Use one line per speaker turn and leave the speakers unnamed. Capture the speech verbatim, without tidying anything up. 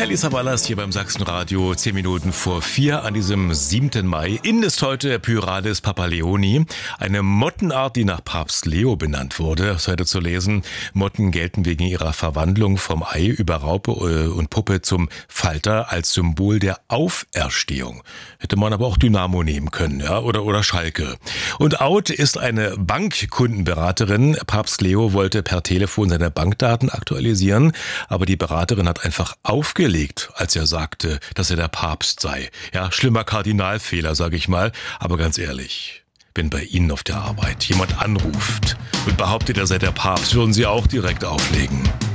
Lisa Ballast hier beim Sachsenradio, zehn Minuten vor vier an diesem siebten Mai. Innen ist heute Pyrades papaleoni, eine Mottenart, die nach Papst Leo benannt wurde. Das ist heute zu lesen. Motten gelten wegen ihrer Verwandlung vom Ei über Raupe und Puppe zum Falter als Symbol der Auferstehung. Hätte man aber auch Dynamo nehmen können, ja, oder, oder Schalke. Und Out ist eine Bankkundenberaterin. Papst Leo wollte per Telefon seine Bankdaten aktualisieren, aber die Beraterin hat einfach aufgelegt, als er sagte, dass er der Papst sei. Ja, schlimmer Kardinalfehler, sage ich mal. Aber ganz ehrlich, wenn bei Ihnen auf der Arbeit jemand anruft und behauptet, er sei der Papst, würden Sie auch direkt auflegen.